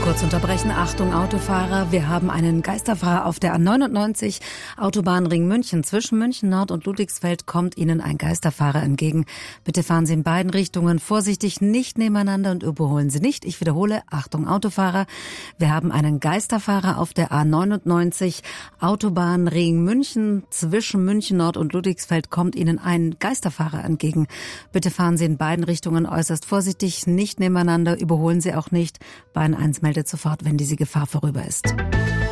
Kurz unterbrechen. Achtung, Autofahrer. Wir haben einen Geisterfahrer auf der A99, Autobahnring München. Zwischen München Nord und Ludwigsfeld kommt Ihnen ein Geisterfahrer entgegen. Bitte fahren Sie in beiden Richtungen vorsichtig, nicht nebeneinander und überholen Sie nicht. Ich wiederhole, Achtung, Autofahrer. Wir haben einen Geisterfahrer auf der A99, Autobahnring München. Zwischen München Nord und Ludwigsfeld kommt Ihnen ein Geisterfahrer entgegen. Bitte fahren Sie in beiden Richtungen äußerst vorsichtig, nicht nebeneinander, überholen Sie auch nicht. Bahn 1 meldet sofort, wenn diese Gefahr vorüber ist.